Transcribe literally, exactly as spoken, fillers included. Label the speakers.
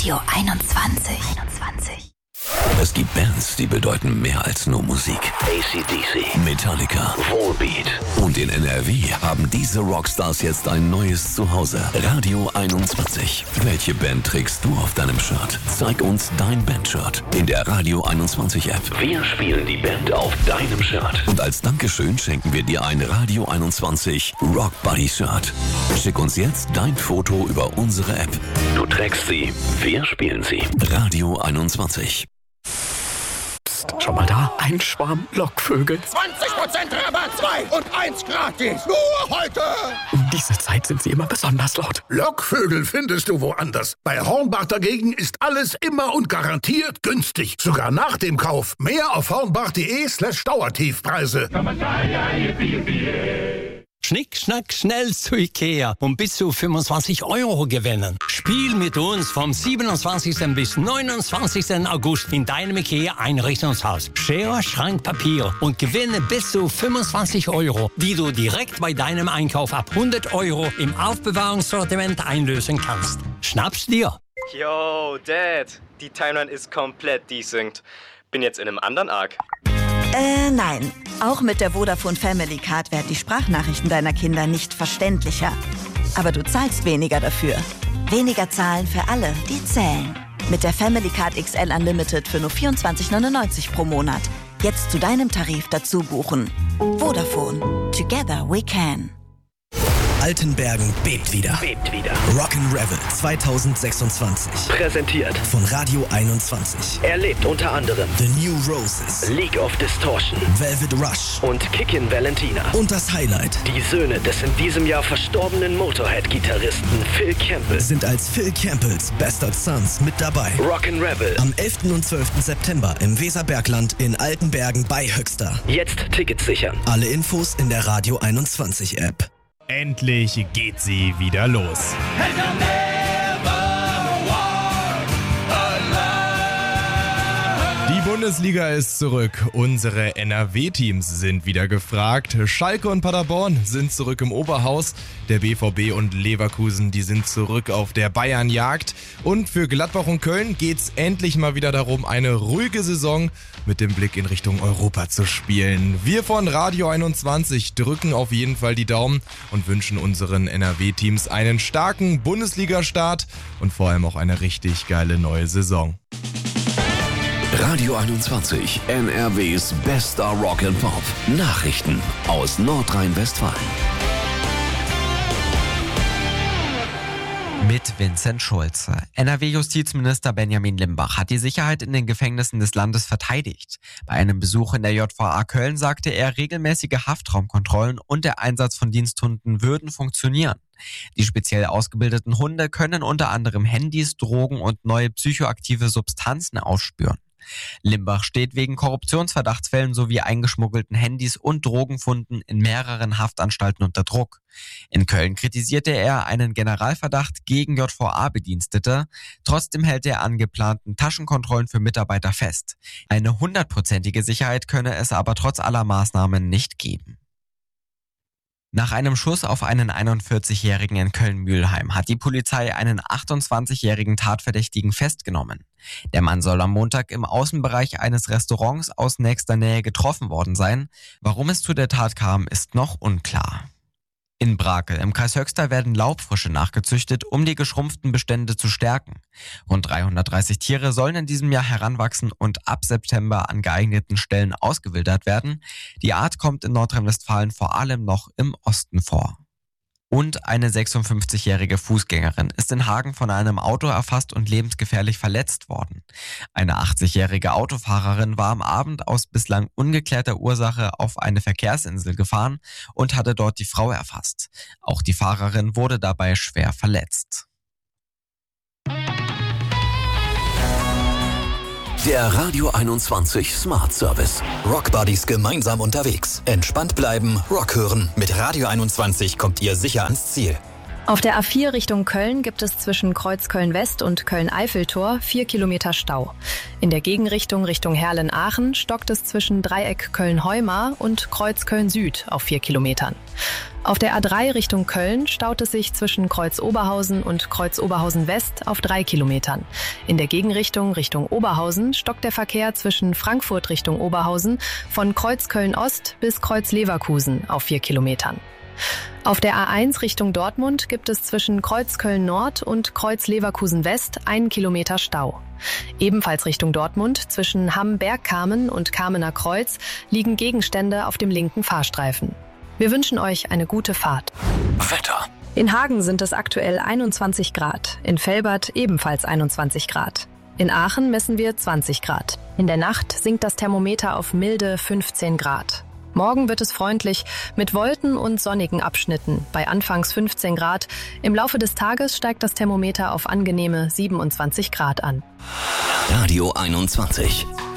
Speaker 1: Radio einundzwanzig. einundzwanzig.
Speaker 2: Es gibt Bands, die bedeuten mehr als nur Musik. A C D C, Metallica, Volbeat. Und in N R W haben diese Rockstars jetzt ein neues Zuhause. Radio einundzwanzig. Welche Band trägst du auf deinem Shirt? Zeig uns dein Bandshirt in der Radio einundzwanzig App. Wir spielen die Band auf deinem Shirt. Und als Dankeschön schenken wir dir ein Radio einundzwanzig Rock Buddy Shirt. Schick uns jetzt dein Foto über unsere App. Du trägst sie, wir spielen sie. Radio einundzwanzig.
Speaker 3: Schau mal da, ein Schwarm Lockvögel.
Speaker 4: zwanzig Prozent Rabatt, zwei und eins gratis. Nur heute.
Speaker 3: Um diese Zeit sind sie immer besonders laut.
Speaker 4: Lockvögel findest du woanders. Bei Hornbach dagegen ist alles immer und garantiert günstig. Sogar nach dem Kauf. Mehr auf hornbach.de slash Dauertiefpreise.
Speaker 5: Schnick, schnack, schnell zu Ikea und bis zu fünfundzwanzig Euro gewinnen. Spiel mit uns vom siebenundzwanzigsten bis neunundzwanzigsten August in deinem Ikea-Einrichtungshaus. Schere, Schrank, Papier und gewinne bis zu fünfundzwanzig Euro, die du direkt bei deinem Einkauf ab hundert Euro im Aufbewahrungssortiment einlösen kannst. Schnapp's dir!
Speaker 6: Yo, Dad, die Timeline ist komplett desynced. Bin jetzt in einem anderen Arc.
Speaker 7: Äh, nein. Auch mit der Vodafone Family Card werden die Sprachnachrichten deiner Kinder nicht verständlicher. Aber du zahlst weniger dafür. Weniger zahlen für alle, die zählen. Mit der Family Card X L Unlimited für nur vierundzwanzig neunundneunzig pro Monat. Jetzt zu deinem Tarif dazu buchen. Vodafone. Together we can.
Speaker 8: Altenbergen bebt wieder.
Speaker 2: Bebt wieder.
Speaker 8: Rock'n'Revel zwanzig sechsundzwanzig.
Speaker 2: Präsentiert
Speaker 8: Von Radio einundzwanzig.
Speaker 2: Erlebt unter anderem
Speaker 8: The New Roses,
Speaker 2: League of Distortion
Speaker 8: Velvet Rush
Speaker 2: und Kickin' Valentina.
Speaker 8: und das Highlight
Speaker 2: Die Söhne des in diesem Jahr verstorbenen Motorhead-Gitarristen Phil Campbell
Speaker 8: sind als Phil Campbells Bastard Sons mit dabei.
Speaker 2: Rock'n'Revel.
Speaker 8: Am elften und zwölften September im Weserbergland in Altenbergen bei Höxter.
Speaker 2: Jetzt Tickets sichern.
Speaker 8: Alle Infos in der Radio einundzwanzig App.
Speaker 9: Endlich geht sie wieder los. Die Bundesliga ist zurück. Unsere N R W-Teams sind wieder gefragt. Schalke und Paderborn sind zurück im Oberhaus. Der B V B und Leverkusen, die sind zurück auf der Bayernjagd. Und für Gladbach und Köln geht's endlich mal wieder darum, eine ruhige Saison mit dem Blick in Richtung Europa zu spielen. Wir von Radio einundzwanzig drücken auf jeden Fall die Daumen und wünschen unseren N R W-Teams einen starken Bundesliga-Start und vor allem auch eine richtig geile neue Saison.
Speaker 2: Radio einundzwanzig, N R Ws bester Rock and Pop. Nachrichten aus Nordrhein-Westfalen.
Speaker 10: Mit Vincent Schulze. N R W-Justizminister Benjamin Limbach hat die Sicherheit in den Gefängnissen des Landes verteidigt. Bei einem Besuch in der J V A Köln sagte er, regelmäßige Haftraumkontrollen und der Einsatz von Diensthunden würden funktionieren. Die speziell ausgebildeten Hunde können unter anderem Handys, Drogen und neue psychoaktive Substanzen aufspüren. Limbach steht wegen Korruptionsverdachtsfällen sowie eingeschmuggelten Handys und Drogenfunden in mehreren Haftanstalten unter Druck. In Köln kritisierte er einen Generalverdacht gegen J V A-Bedienstete. Trotzdem hält er an geplanten Taschenkontrollen für Mitarbeiter fest. Eine hundertprozentige Sicherheit könne es aber trotz aller Maßnahmen nicht geben. Nach einem Schuss auf einen einundvierzigjährigen in Köln-Mülheim hat die Polizei einen achtundzwanzigjährigen Tatverdächtigen festgenommen. Der Mann soll am Montag im Außenbereich eines Restaurants aus nächster Nähe getroffen worden sein. Warum es zu der Tat kam, ist noch unklar. In Brakel im Kreis Höxter werden Laubfrösche nachgezüchtet, um die geschrumpften Bestände zu stärken. Rund dreihundertdreißig Tiere sollen in diesem Jahr heranwachsen und ab September an geeigneten Stellen ausgewildert werden. Die Art kommt in Nordrhein-Westfalen vor allem noch im Osten vor. Und eine sechsundfünfzigjährige Fußgängerin ist in Hagen von einem Auto erfasst und lebensgefährlich verletzt worden. Eine achtzigjährige Autofahrerin war am Abend aus bislang ungeklärter Ursache auf eine Verkehrsinsel gefahren und hatte dort die Frau erfasst. Auch die Fahrerin wurde dabei schwer verletzt.
Speaker 2: Der Radio einundzwanzig Smart Service.
Speaker 8: Rockbuddies gemeinsam unterwegs. Entspannt bleiben, Rock hören. Mit Radio einundzwanzig kommt ihr sicher ans Ziel.
Speaker 11: Auf der A vier Richtung Köln gibt es zwischen Kreuz Köln-West und Köln-Eiffeltor vier Kilometer Stau. In der Gegenrichtung Richtung Herlen-Aachen stockt es zwischen Dreieck Köln-Heumar und Kreuz Köln-Süd auf vier Kilometern. Auf der A drei Richtung Köln staut es sich zwischen Kreuz Oberhausen und Kreuz Oberhausen-West auf drei Kilometern. In der Gegenrichtung Richtung Oberhausen stockt der Verkehr zwischen Frankfurt Richtung Oberhausen von Kreuz Köln-Ost bis Kreuz Leverkusen auf vier Kilometern. Auf der A eins Richtung Dortmund gibt es zwischen Kreuz Köln-Nord und Kreuz Leverkusen-West einen Kilometer Stau. Ebenfalls Richtung Dortmund zwischen Hamm-Bergkamen und Kamener Kreuz liegen Gegenstände auf dem linken Fahrstreifen. Wir wünschen euch eine gute Fahrt.
Speaker 2: Wetter.
Speaker 11: In Hagen sind es aktuell einundzwanzig Grad, in Velbert ebenfalls einundzwanzig Grad. In Aachen messen wir zwanzig Grad. In der Nacht sinkt das Thermometer auf milde fünfzehn Grad. Morgen wird es freundlich mit Wolken und sonnigen Abschnitten bei anfangs fünfzehn Grad. Im Laufe des Tages steigt das Thermometer auf angenehme siebenundzwanzig Grad an.
Speaker 2: Radio einundzwanzig.